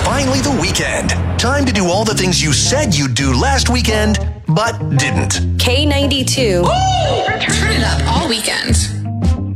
finally the weekend. Time to do all the things you said you'd do last weekend, but didn't. K92. Turn it up all weekend.